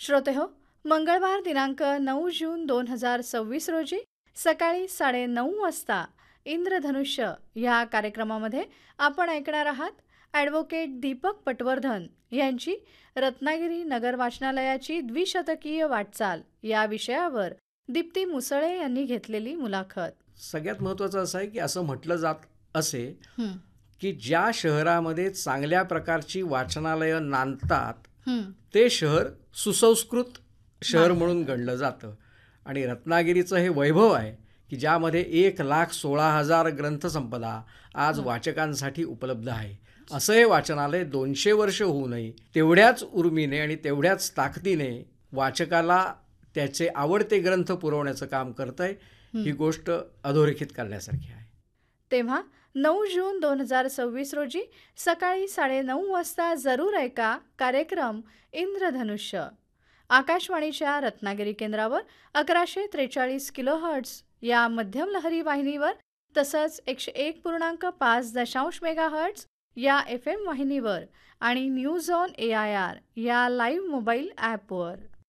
श्रोतेहो, मंगळवार दिनांक 9 जून 2026 रोजी सकाळी 9:30 वाजता इंद्रधनुष्य या कार्यक्रमामध्ये आपण ऐकणार आहात ॲडव्होकेट दीपक पटवर्धन यांची रत्नागिरी नगर वाचनालयाची द्विशतकीय वाटचाल या विषयावर दीप्ती मुसळे यांनी घेतलेली मुलाखत. सगळ्यात महत्त्वाचं असं आहे की असं म्हटलं जात असे हं, की ज्या शहरामध्ये चांगल्या प्रकारची वाचनालयं नांदतात हं, ते शहर सुसंस्कृत शहर म्हणून गणलं जातं. आणि रत्नागिरीचं हे वैभव आहे की ज्यामध्ये 1,16,000 ग्रंथसंपदा आज वाचकांसाठी उपलब्ध आहे. असं हे वाचनालय 200 वर्ष होऊनही तेवढ्याच उर्मीने आणि तेवढ्याच ताकदीने वाचकाला त्याचे आवडते ग्रंथ पुरवण्याचं काम करत आहे. ही गोष्ट अधोरेखित करण्यासारखी आहे. तेव्हा 9 जून 2026 रोजी सकाळी 9:30 वाजता जरूर ऐका कार्यक्रम इंद्रधनुष्य. आकाशवाणीच्या रत्नागिरी केंद्रावर 1143 किलोहर्ट्झ या मध्यम लहरी वाहिनीवर तसंच 101.5 मेगाहर्ट्झ या FM वाहिनीवर आणि न्यूज ऑन AIR या लाईव्ह मोबाईल ॲपवर.